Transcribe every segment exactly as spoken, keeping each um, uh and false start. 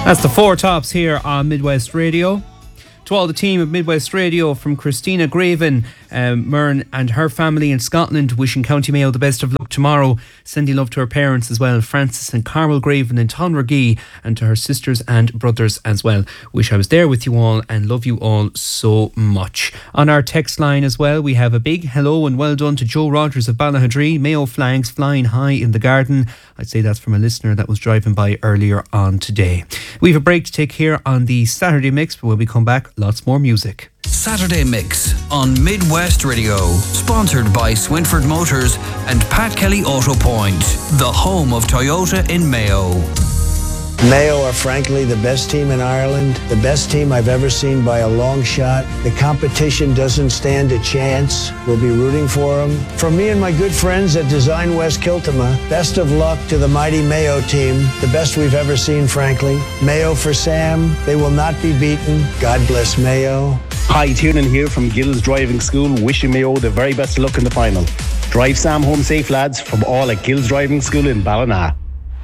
That's the Four Tops here on Midwest Radio. To all the team of Midwest Radio, from Christina Graven, um, Myrn and her family in Scotland, wishing County Mayo the best of luck tomorrow. Sending love to her parents as well, Francis and Carmel Graven in Tonragee, and to her sisters and brothers as well. Wish I was there with you all and love you all so much. On our text line as well, we have a big hello and well done to Joe Rogers of Ballahadree. Mayo flags flying high in the garden. I'd say that's from a listener that was driving by earlier on today. We have a break to take here on the Saturday Mix, but when we come back, lots more music. Saturday Mix on Midwest Radio, sponsored by Swinford Motors and Pat Kelly Auto Point, the home of Toyota in Mayo. Mayo are frankly the best team in Ireland, the best team I've ever seen by a long shot. The competition doesn't stand a chance. We'll be rooting for them. From me and my good friends at Design West Kiltama, best of luck to the mighty Mayo team, the best we've ever seen, frankly. Mayo for Sam, they will not be beaten. God bless Mayo. Hi, Tiernan here from Gills Driving School, wishing Mayo the very best of luck in the final. Drive Sam home safe, lads, from all at Gills Driving School in Ballina.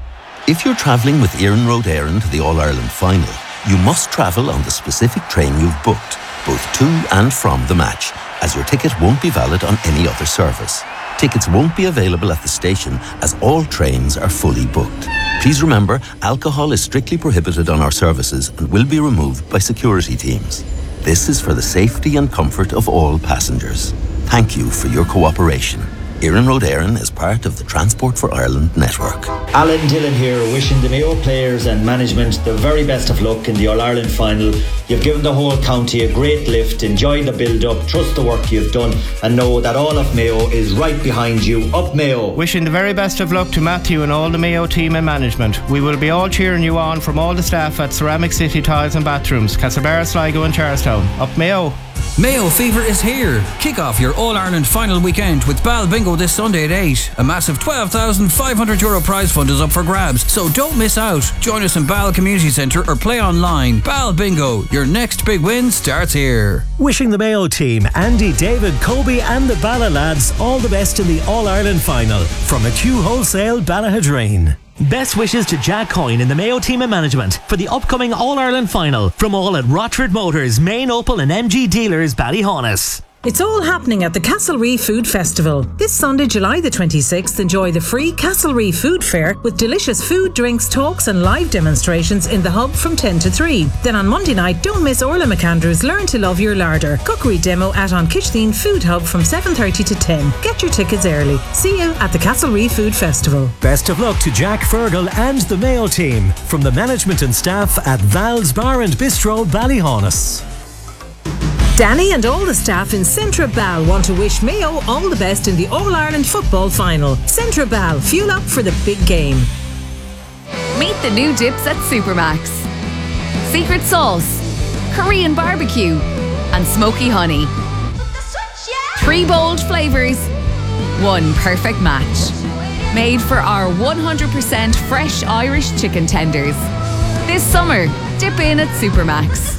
If you're travelling with Éireann Road Éireann to the All-Ireland final, you must travel on the specific train you've booked, both to and from the match, as your ticket won't be valid on any other service. Tickets won't be available at the station as all trains are fully booked. Please remember, alcohol is strictly prohibited on our services and will be removed by security teams. This is for the safety and comfort of all passengers. Thank you for your cooperation. Éireann Road Éireann is part of the Transport for Ireland network. Alan Dillon here, wishing the Mayo players and management the very best of luck in the All-Ireland final. You've given the whole county a great lift. Enjoy the build-up, trust the work you've done, and know that all of Mayo is right behind you. Up Mayo! Wishing the very best of luck to Matthew and all the Mayo team and management. We will be all cheering you on from all the staff at Ceramic City Tiles and Bathrooms, Castlebar, Sligo and Charlestown. Up Mayo! Mayo Fever is here. Kick off your All-Ireland final weekend with Bal Bingo this Sunday at eight. A massive twelve thousand five hundred euro prize fund is up for grabs, so don't miss out. Join us in Bal Community Centre or play online. Bal Bingo, your next big win starts here. Wishing the Mayo team, Andy, David, Kobe and the Bala lads all the best in the All-Ireland final. From a Q Wholesale, Ballahadreen. Best wishes to Jack Coyne and the Mayo team and management for the upcoming All-Ireland final from all at Rochford Motors, Main Opel and M G Dealers, Ballyhaunis. It's all happening at the Castlereagh Food Festival. This Sunday, July the twenty-sixth, enjoy the free Castlereagh Food Fair with delicious food, drinks, talks and live demonstrations in the hub from ten to three. Then on Monday night, don't miss Orla McAndrews' Learn to Love Your Larder cookery demo at An Kitchleen Food Hub from seven thirty to ten. Get your tickets early. See you at the Castlereagh Food Festival. Best of luck to Jack Fergal and the Mayo team from the management and staff at Val's Bar and Bistro, Ballyhaunis. Danny and all the staff in Centra Bal want to wish Mayo all the best in the All-Ireland football final. Centra Bal, fuel up for the big game. Meet the new dips at Supermax. Secret sauce, Korean barbecue and smoky honey. Three bold flavours, one perfect match. Made for our one hundred percent fresh Irish chicken tenders. This summer, dip in at Supermax.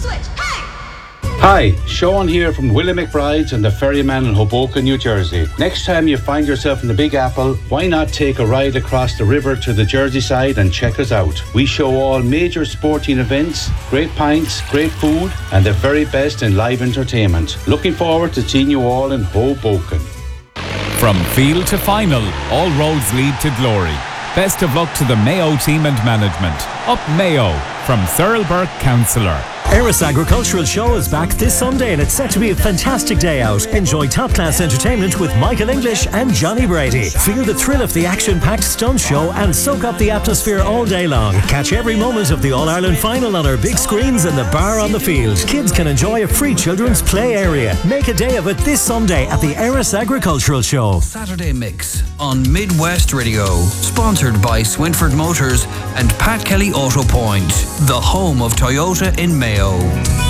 Hi, Sean here from Willie McBride's and the Ferryman in Hoboken, New Jersey. Next time you find yourself in the Big Apple, why not take a ride across the river to the Jersey side and check us out? We show all major sporting events, great pints, great food, and the very best in live entertainment. Looking forward to seeing you all in Hoboken. From field to final, all roads lead to glory. Best of luck to the Mayo team and management. Up Mayo, from Cyril Burke, Councillor. Eris Agricultural Show is back this Sunday and it's set to be a fantastic day out. Enjoy top-class entertainment with Michael English and Johnny Brady. Feel the thrill of the action-packed stunt show and soak up the atmosphere all day long. Catch every moment of the All-Ireland final on our big screens and the bar on the field. Kids can enjoy a free children's play area. Make a day of it this Sunday at the Eris Agricultural Show. Saturday Mix on Midwest Radio, sponsored by Swinford Motors and Pat Kelly Auto Point, the home of Toyota in Mayo.